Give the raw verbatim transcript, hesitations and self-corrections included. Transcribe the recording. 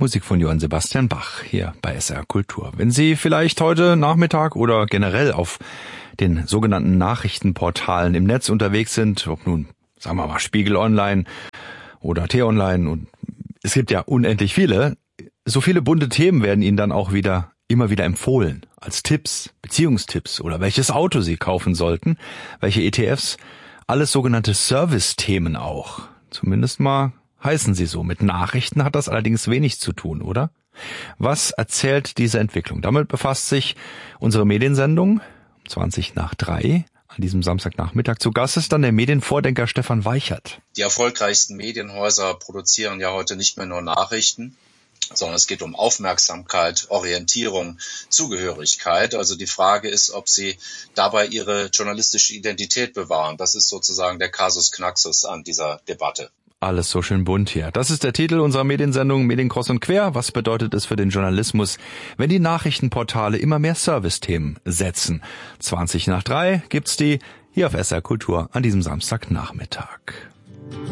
Musik von Johann Sebastian Bach hier bei S R Kultur. Wenn Sie vielleicht heute Nachmittag oder generell auf den sogenannten Nachrichtenportalen im Netz unterwegs sind, ob nun, sagen wir mal, Spiegel Online oder T-Online, und es gibt ja unendlich viele, so viele bunte Themen werden Ihnen dann auch wieder immer wieder empfohlen, als Tipps, Beziehungstipps oder welches Auto Sie kaufen sollten, welche E T Fs, alles sogenannte Service-Themen auch. Zumindest mal heißen sie so. Mit Nachrichten hat das allerdings wenig zu tun, oder? Was erzählt diese Entwicklung? Damit befasst sich unsere Mediensendung zwanzig nach drei an diesem Samstagnachmittag. Zu Gast ist dann der Medienvordenker Stefan Weichert. Die erfolgreichsten Medienhäuser produzieren ja heute nicht mehr nur Nachrichten, sondern es geht um Aufmerksamkeit, Orientierung, Zugehörigkeit. Also die Frage ist, ob sie dabei ihre journalistische Identität bewahren. Das ist sozusagen der Kasus Knaxus an dieser Debatte. Alles so schön bunt hier. Das ist der Titel unserer Mediensendung Medien kreuz und quer. Was bedeutet es für den Journalismus, wenn die Nachrichtenportale immer mehr Servicethemen setzen? zwanzig nach drei gibt's die hier auf S R Kultur an diesem Samstagnachmittag.